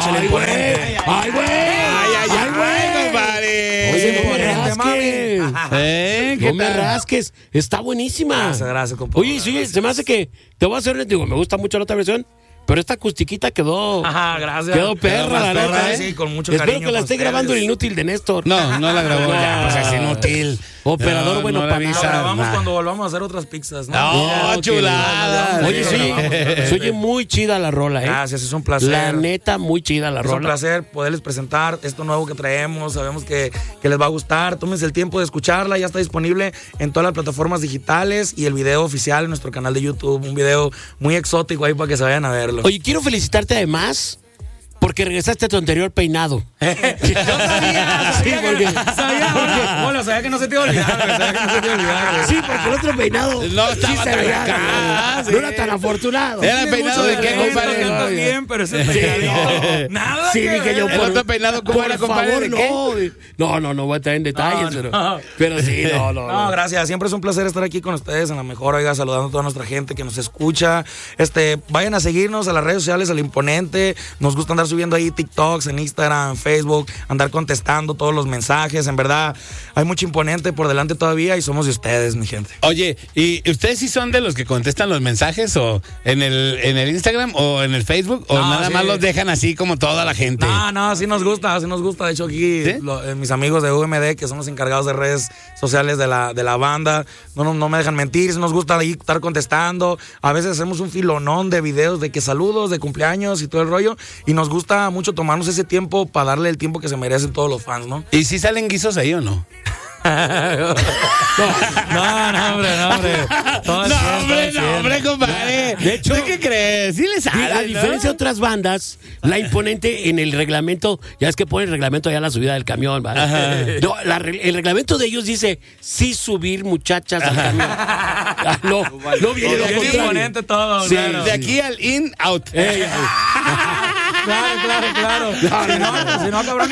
el imponente. ¡Ay, güey! ¡Ay, compadre! Oye, no me Imponente, rasques. ¿Qué No me tal? rasques. Está buenísima. Gracias, compadre. Oye, sí, se me hace que te voy a hacer, digo, me gusta mucho la otra versión, pero esta acustiquita quedó Ajá, gracias. quedó perra, la neta. Sí, con mucho Espero cariño. que la con esté ustedes. grabando el inútil de Néstor. No la grabó ya, pues es inútil. Operador bueno no para le Lo avisa grabamos nada. cuando volvamos a hacer otras pizzas, ¿no? No, Mira, chulada. Oye, sí, se oye muy chida la rola, ¿eh? Gracias, es un placer. La neta, muy chida la Es un rola. placer poderles presentar esto nuevo que traemos. Sabemos que les va a gustar. Tómense el tiempo de escucharla. Ya está disponible en todas las plataformas digitales y el video oficial en nuestro canal de YouTube. Un video muy exótico ahí para que se vayan a verlo. Oye, quiero felicitarte además porque regresaste a tu anterior peinado. Yo sabía, Sí, porque- sabía que no se te iba a olvidar, güey, sabía que no se te iba a olvidar, güey. Sí, porque el otro peinado No estaba se tan veía, acá, no era tan afortunado. Era Tiene peinado mucho de qué, talento, compadre. cantas bien, pero ese peinado, nada Sí, que dije ver. yo, ¿El otro peinado cómo por era, compadre? favor, ¿De qué? no voy a entrar en detalles, No. pero sí, no. No, gracias. Siempre es un placer estar aquí con ustedes en La Mejor. Oiga, saludando a toda nuestra gente que nos escucha. Vayan a seguirnos a las redes sociales, al Imponente. Nos gusta andar subiendo ahí TikToks, en Instagram, en Facebook, andar contestando todos los mensajes. En verdad, hay mucho Imponente por delante todavía y somos de ustedes, mi gente. Oye, ¿y ustedes sí son de los que contestan los mensajes o en el Instagram o en el Facebook o No, nada sí. más los dejan así como toda la gente? No, sí nos gusta. De hecho, aquí ¿Sí? mis amigos de UMD, que son los encargados de redes sociales de la banda, no me dejan mentir. Sí nos gusta ahí estar contestando. A veces hacemos un filonón de videos de que saludos, de cumpleaños y todo el rollo. Y nos gusta mucho tomarnos ese tiempo para darle el tiempo que se merecen todos los fans, ¿no? ¿Y si salen guisos ahí o no? No, hombre. Todo el tiempo, No, hombre, compadre. De hecho, ¿tú qué crees? Sí le Sí, sale, a diferencia de otras bandas, la Imponente en el reglamento, ya es que pone el reglamento allá a la subida del camión, ¿vale? No, el reglamento de ellos dice sí subir muchachas al camión. No viene lo Es contrario. Imponente todo, Sí, claro. De aquí al in, out. Claro. Si no, cabrón.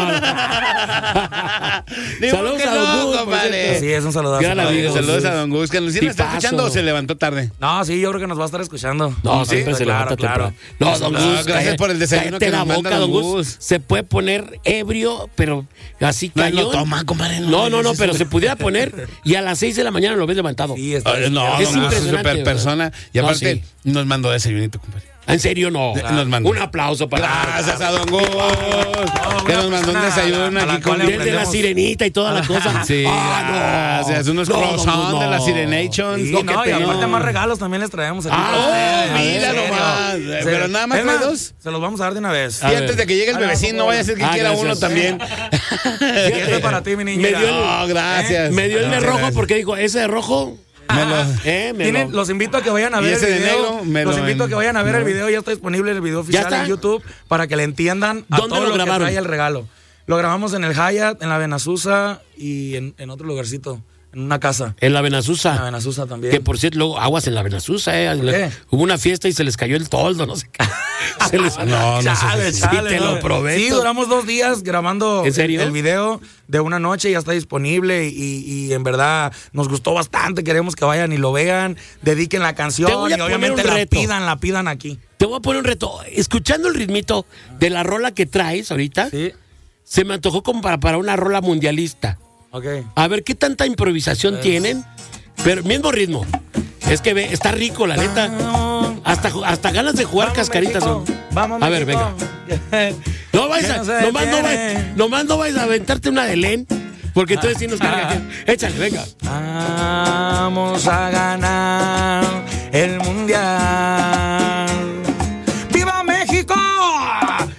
Digo Saludos que a Don Gus, compadre. Sí, es un saludazo. Gran amigo. Saludos a Don Gus, que nos está Tipazo. escuchando o se levantó tarde. No, sí, yo creo que nos va a estar escuchando. No, siempre se claro, levanta claro. temprano. No, Don No, Gus, gracias cállate- por el desayuno cállate que la nos manda boca, Don Don Gus. Gus. Se puede poner ebrio, pero así No, él cañón. no toma, compadre. No, pero se pudiera poner y a las 6 de la mañana lo ves levantado. Sí, está No, Es Don Gus es impresionante, super persona. Y No, aparte, sí. nos mandó desayunito, compadre. En serio, no. Nos mandó. Un aplauso para Gracias a Don Gus. Que nos mandó un desayuno aquí con Desde la sirenita y toda la cosa. Sí, Ah, no. gracias. Unos No, croissants no. de la Sirenations. Sí, No, no, qué y pena. aparte más regalos también les traemos aquí. Ah, para ustedes. mira En serio. nomás. Pero nada más Es trae dos. Se los vamos a dar de una vez. Y antes de que llegue el bebecín, no vaya a ser que quiera gracias. uno también. Y esto es para ti, mi niña. Me dio el- No, gracias. Me dio el de Gracias, rojo gracias. porque dijo, ese de rojo. Los invito a que vayan a Y ver el ese de video. negro, Los invito a que vayan a ver el no. video. Ya está disponible el video oficial está? en YouTube para que le entiendan a ¿Dónde todo lo lo que grabaron? trae el regalo. Lo grabamos en el Hyatt, en la Benazusa y en otro lugarcito, en una casa. En la En la Benazusa. Benazusa también. Que por cierto, luego aguas en la Benazusa, qué? Hubo una fiesta y se les cayó el toldo, no sé qué. Se les... No, no sé. Sí, te lo prometo. Sí, duramos 2 días grabando ¿En serio? el video de una noche, ya está disponible y en verdad nos gustó bastante. Queremos que vayan y lo vean, dediquen la canción Te voy a y obviamente poner un reto. la pidan aquí. Te voy a poner un reto. Escuchando el ritmito de la rola que traes ahorita, Sí, se me antojó como para una rola mundialista. ok. A ver qué tanta improvisación tienen, pero mismo ritmo. Es que está rico, la neta. Hasta ganas de jugar cascaritas. Vamos, A ver, venga. No vais a, Que no se detiene. nomás no vais a aventarte una de Len, porque entonces sí nos carga. Échale, venga. Vamos a ganar el mundial.